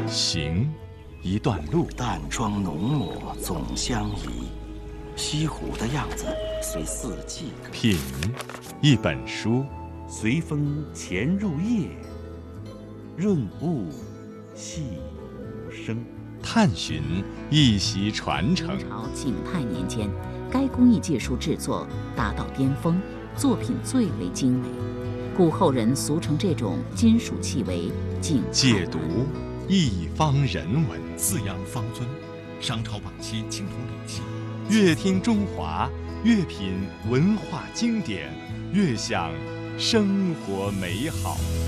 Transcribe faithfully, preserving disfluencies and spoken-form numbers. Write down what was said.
行，一段路。 淡妆浓抹总相宜，西湖的样子随四季歌。 品，一本书。 随风潜入夜，润物细无声。 探寻，一席传承。 明朝景泰年间，该工艺技术制作达到巅峰，作品最为精美，故后人俗称这种金属器为景泰。 解读，一方人文。 四羊方尊，商朝晚期青铜礼器。 越听中华，越品文化经典，越享生活美好。